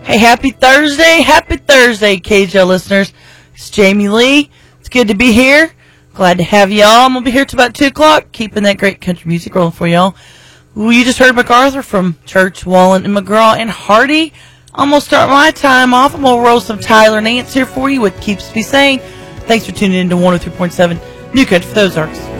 Hey, happy Thursday, KJL listeners. It's Jamie Lee. It's good to be here. Glad to have y'all. I'm going to be here till about 2 o'clock, keeping that great country music rolling for y'all. Ooh, you just heard MacArthur from Church, Wallen, and McGraw and Hardy. I'm going to start my time off. I'm going to roll some Tyler Nance here for you with Keeps Me Sane. Thanks for tuning in to 103.7 New Country for the Ozarks.